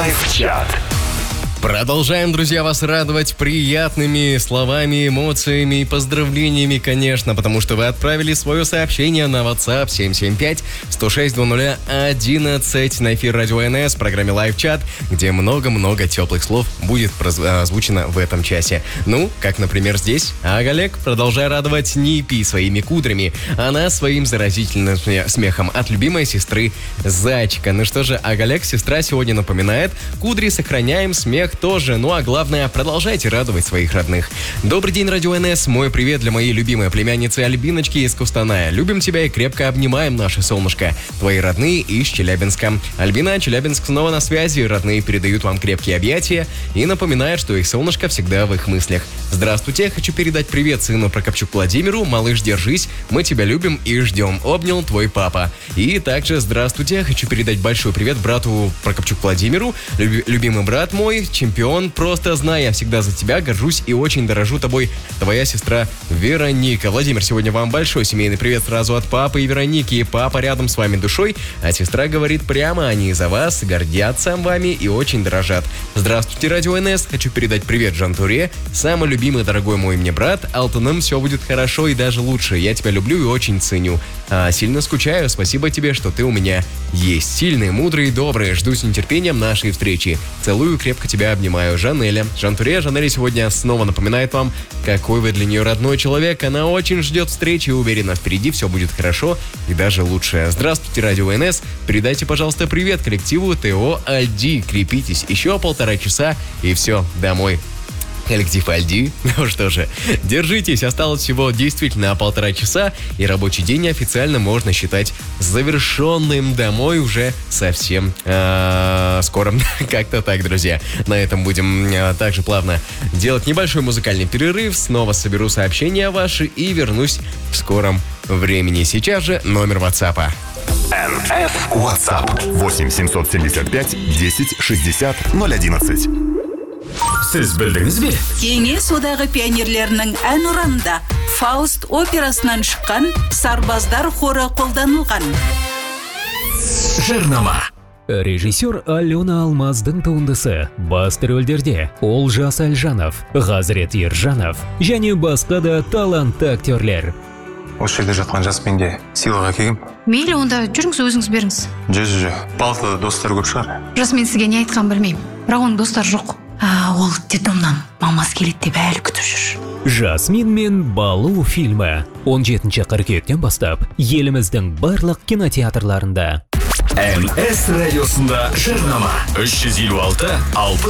Лайв-чат. Продолжаем, друзья, вас радовать приятными словами, эмоциями и поздравлениями, конечно, потому что вы отправили свое сообщение на WhatsApp 775-106-00-11 на эфир Радио НС в программе Лайв-чат, где много-много теплых слов будет озвучено в этом часе. Ну, как, например, здесь. А Олег, продолжай радовать Нипи своими кудрями, она своим заразительным смехом от любимой сестры Зайчика. Ну что же, Олег, сестра сегодня напоминает, кудри сохраняем, смех тоже, ну а главное, продолжайте радовать своих родных. Добрый день, Радио НС, мой привет для моей любимой племянницы Альбиночки из Кустаная. Любим тебя и крепко обнимаем, наше солнышко. Твои родные из Челябинска. Альбина, Челябинск снова на связи, родные передают вам крепкие объятия и напоминают, что их солнышко всегда в их мыслях. Здравствуйте, хочу передать привет сыну Прокопчук Владимиру, малыш, держись, мы тебя любим и ждем, обнял твой папа. И также здравствуйте, хочу передать большой привет брату Прокопчук Владимиру, любимый брат мой, чемпион, просто знай, я всегда за тебя горжусь и очень дорожу тобой, твоя сестра Вероника. Владимир, сегодня вам большой семейный привет сразу от папы и Вероники. Папа рядом с вами душой, а сестра говорит прямо, они за вас гордятся вами и очень дорожат. Здравствуйте, Радио НС, хочу передать привет Жантуре, самый любимый, дорогой мой мне брат, Алтыным, все будет хорошо и даже лучше, я тебя люблю и очень ценю. Сильно скучаю, спасибо тебе, что ты у меня есть. Сильный, мудрый и добрый, жду с нетерпением нашей встречи. Целую, крепко тебя обнимаю. Жанеля. Жантуре, Жанеля сегодня снова напоминает вам, какой вы для нее родной человек. Она очень ждет встречи и уверена, впереди все будет хорошо и даже лучше. Здравствуйте, Радио НС. Передайте, пожалуйста, привет коллективу ТО Альди. Крепитесь еще 1,5 часа и все, домой. Коллектив Альди. Ну что же, держитесь, осталось всего действительно 1,5 часа, и рабочий день официально можно считать завершенным. Домой уже совсем скоро. Как-то так, друзья. На этом будем также плавно делать небольшой музыкальный перерыв. Снова соберу сообщения ваши и вернусь в скором времени. Сейчас же номер WhatsApp. НС WhatsApp 8 775 10 60 011. Сіз білдіңіз бе? Кеңес одағы пионерлерінің ән ұранында Фауст операсынан шыққан сарбаздар хоры қолданылған. Жарнама. Режиссер Алена Алмаздың туындысы басты рөлдерде Олжас Әлжанов, Ғазірет Ержанов және басқа да талантты актерлер. Осы жерде жатқан жасменге сыйлық әкелгем. Мейлі, онда жүріңіз, өзіңіз беріңіз. Жүз. Балқы достар көп шығар. Жасмен сізге не айтқан білмеймін. Бірақ оның достар жоқ. Ол детдомнан мамасы келеді деп әлі күтіп жүр. Жасмин мен Балу фильмі 17 қыркүйектен бастап еліміздің барлық кинотеатрларында. НС радиосында жарнама 356 60